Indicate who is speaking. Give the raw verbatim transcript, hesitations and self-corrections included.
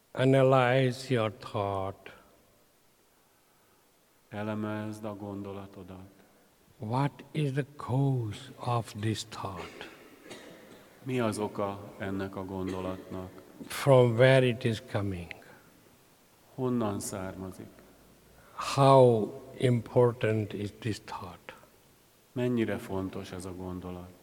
Speaker 1: Analyze your thought.
Speaker 2: Elemezd a gondolatodat.
Speaker 1: What is the cause of this thought?
Speaker 2: Mi az oka ennek a gondolatnak?
Speaker 1: From where it is coming?
Speaker 2: Honnan származik?
Speaker 1: How important is this thought?
Speaker 2: Mennyire fontos ez a gondolat?